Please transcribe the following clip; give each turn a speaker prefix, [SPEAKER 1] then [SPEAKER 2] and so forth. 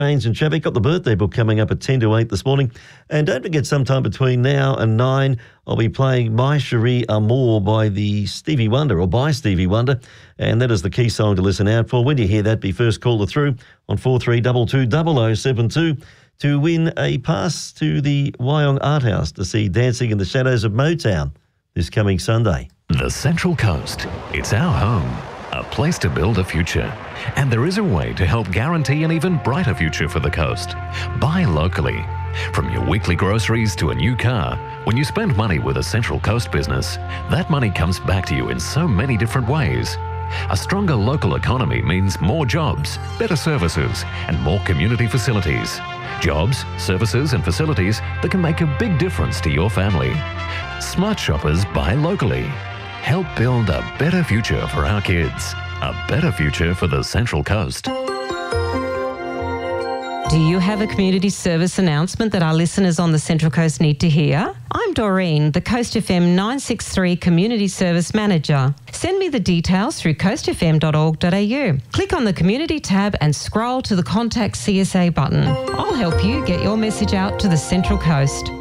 [SPEAKER 1] Trains and traffic. Got the birthday book coming up at 10 to 8 this morning. And don't forget, sometime between now and 9, I'll be playing My Cherie Amour by Stevie Wonder. And that is the key song to listen out for. When you hear that, be first caller through on 43220072 to win a pass to the Wyong Art House to see Dancing in the Shadows of Motown this coming Sunday.
[SPEAKER 2] The Central Coast. It's our home. A place to build a future. And there is a way to help guarantee an even brighter future for the coast. Buy locally. From your weekly groceries to a new car, when you spend money with a Central Coast business, that money comes back to you in so many different ways. A stronger local economy means more jobs, better services, and more community facilities. Jobs, services, and facilities that can make a big difference to your family. Smart shoppers buy locally. Help build a better future for our kids. A better future for the Central Coast.
[SPEAKER 3] Do you have a community service announcement that our listeners on the Central Coast need to hear? I'm Doreen, the Coast FM 963 Community Service Manager. Send me the details through coastfm.org.au. Click on the Community tab and scroll to the Contact CSA button. I'll help you get your message out to the Central Coast.